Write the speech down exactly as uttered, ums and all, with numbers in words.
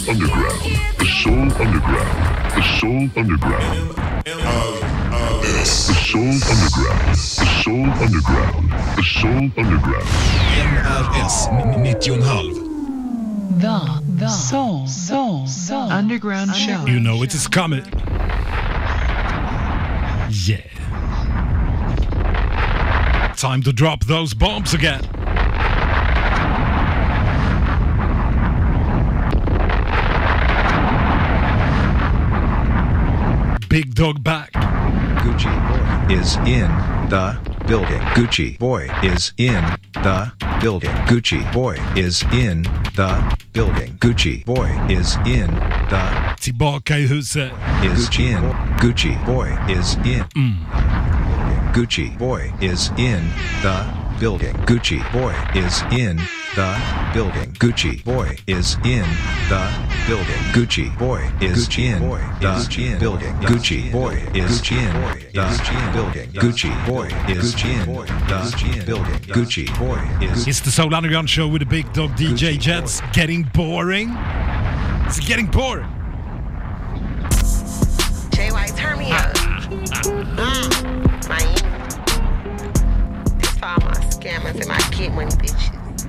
Underground. The Soul Underground. The Soul Underground. The Soul Underground. The Soul Underground. The Soul Underground. N R S nittio komma fem. The, the Soul, Soul, Soul Underground Show. You know it is coming. Yeah. Time to drop those bombs again. Big Dog back. Gucci Boy is in the building. Gucci Boy is in the building. Gucci Boy is in the building. Gucci Boy is in the Tillbaka i huset. is in. Gucci Boy is in. Mm. Gucci Boy is in the building. Gucci Boy is in the building. Gucci Boy is in the building. Gucci Boy is in the building. Gucci Boy is in the building. Gucci Boy is in the building. Gucci Boy is. It's the Soul Underground Show with the Big Dog D J Jets. Getting boring? It's getting boring.